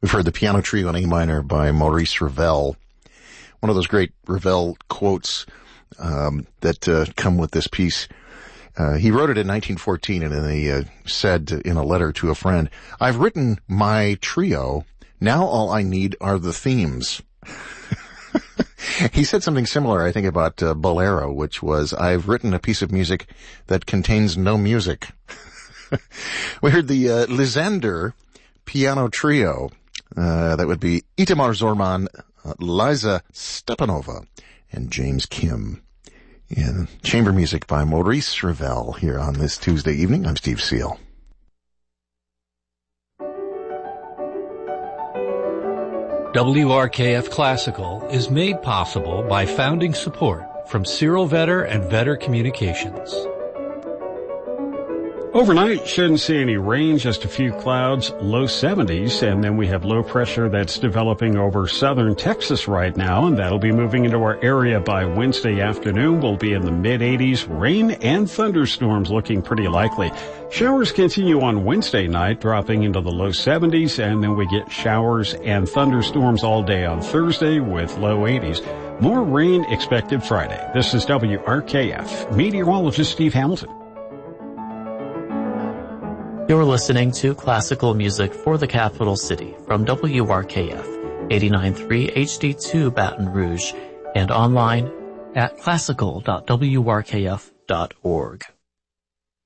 We've heard the Piano Trio in A minor by Maurice Ravel. One of those great Ravel quotes that come with this piece. He wrote it in 1914, and then he said in a letter to a friend, "I've written my trio. Now all I need are the themes." He said something similar, I think, about Bolero, which was, "I've written a piece of music that contains no music." We heard the Lysander Piano Trio. That would be Itamar Zorman, Liza Stepanova, and James Kim. In chamber music by Maurice Ravel here on this Tuesday evening. I'm Steve Seal. WRKF Classical is made possible by founding support from Cyril Vetter and Vetter Communications. Overnight, shouldn't see any rain, just a few clouds, low 70s, and then we have low pressure that's developing over southern Texas right now, and that'll be moving into our area by Wednesday afternoon. We'll be in the mid-80s, rain and thunderstorms looking pretty likely. Showers continue on Wednesday night, dropping into the low 70s, and then we get showers and thunderstorms all day on Thursday with low 80s. More rain expected Friday. This is WRKF Meteorologist Steve Hamilton. You're listening to classical music for the capital city from WRKF 89.3 HD2 Baton Rouge and online at classical.wrkf.org.